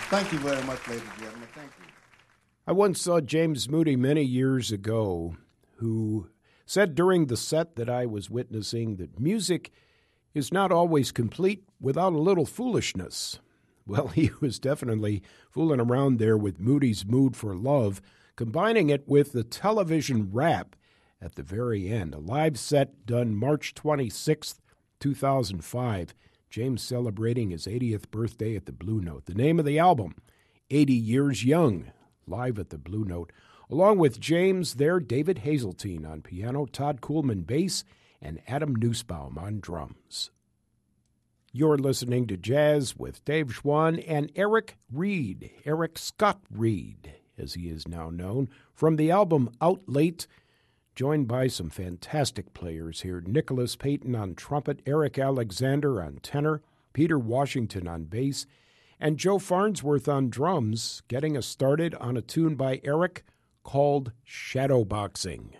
Thank you very much, ladies and gentlemen. Thank you. I once saw James Moody many years ago, who said during the set that I was witnessing that music is not always complete without a little foolishness. Well, he was definitely fooling around there with Moody's Mood for Love, combining it with the television rap at the very end. A live set done March 26th, 2005. James celebrating his 80th birthday at the Blue Note. The name of the album, 80 Years Young, live at the Blue Note. Along with James there, David Hazeltine on piano, Todd Kuhlman bass, and Adam Nussbaum on drums. You're listening to Jazz with Dave Schwann and Eric Reed, Eric Scott Reed, as he is now known, from the album Out Late, joined by some fantastic players here. Nicholas Payton on trumpet, Eric Alexander on tenor, Peter Washington on bass, and Joe Farnsworth on drums, getting us started on a tune by Eric called Shadowboxing.